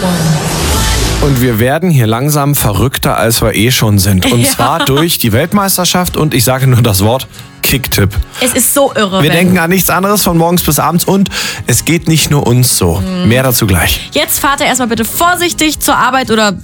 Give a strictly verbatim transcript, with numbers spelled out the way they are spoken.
Und wir werden hier langsam verrückter, als wir eh schon sind. Und Ja. zwar durch die Weltmeisterschaft und ich sage nur das Wort Kicktipp. Es ist so irre. Wir Ben. denken an nichts anderes von morgens bis abends und es geht nicht nur uns so. Mehr dazu gleich. Jetzt fahrt ihr erstmal bitte vorsichtig zur Arbeit oder